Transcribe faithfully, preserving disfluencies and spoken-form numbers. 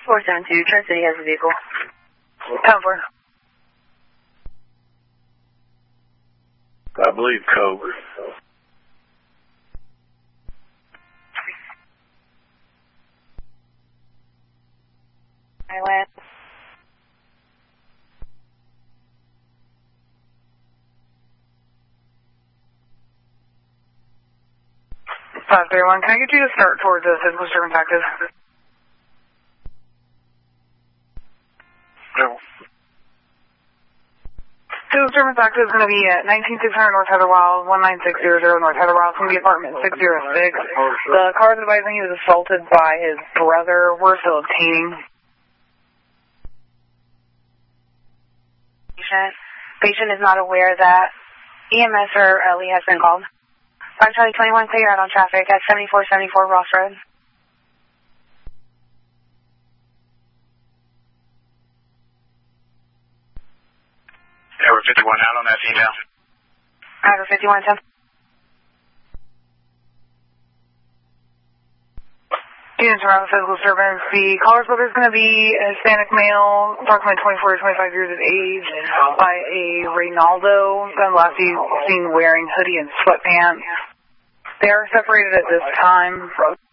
four seven two, Tri-City has a vehicle. ten four. I believe Cove. Island. five three one, can I get you to start towards the physical disturbance active? No. Physical disturbance active is going to be at nineteen six hundred North Heather Wild, one nine six zero zero North Heather Wild. It's going to be apartment six oh six. The car is advising he was assaulted by his brother. We're still obtaining. Patient. Patient is not aware that E M S or L E has been called. five Charlie twenty-one, clear out on traffic at seventy-four seventy-four Ross Road. Tower fifty-one out on that female. Tower fifty-one, ten. Units around the physical disturbance. The caller's brother is going to be a Hispanic male, approximately twenty-four to twenty-five years of age, by a Reynaldo. Then last seen wearing hoodie and sweatpants. They are separated at this time.